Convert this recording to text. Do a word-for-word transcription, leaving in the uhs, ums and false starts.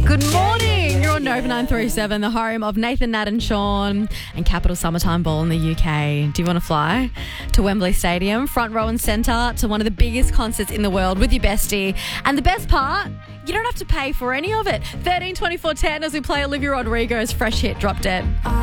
Good morning. You're on Nova nine three seven, the home of Nathan, Nat and Sean and Capital Summertime Ball in the U K. Do you want to fly to Wembley Stadium, front row and centre to one of the biggest concerts in the world with your bestie? And the best part, you don't have to pay for any of it. thirteen twenty-four ten as we play Olivia Rodrigo's fresh hit, Drop Dead.